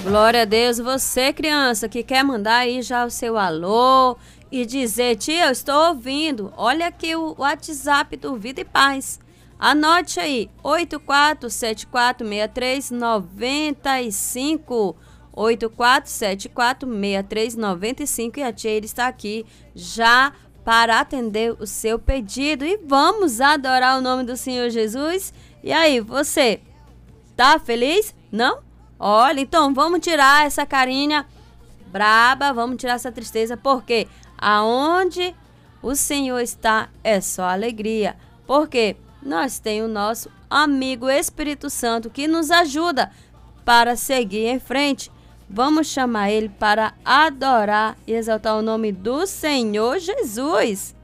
Glória a Deus. Você, criança, que quer mandar aí já o seu alô e dizer: tia, eu estou ouvindo. Olha aqui o WhatsApp do Vida e Paz. Anote aí, 84746395. 84746395. E a tia está aqui já para atender o seu pedido. E vamos adorar o nome do Senhor Jesus. E aí, você tá feliz? Não? Olha, então vamos tirar essa carinha braba, vamos tirar essa tristeza, porque aonde o Senhor está é só alegria. Porque nós temos o nosso amigo Espírito Santo que nos ajuda para seguir em frente. Vamos chamar ele para adorar e exaltar o nome do Senhor Jesus.